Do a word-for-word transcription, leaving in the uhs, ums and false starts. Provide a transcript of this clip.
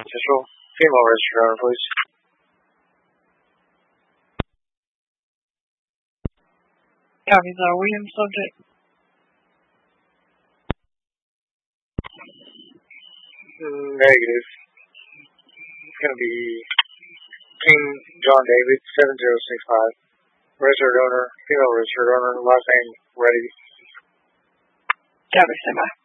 Central. Female registered owner, please. Copy that. Williams subject. Negative. It's going to be King John David, seven zero six five. Registered owner, female registered owner, last name ready. Copy, stand by.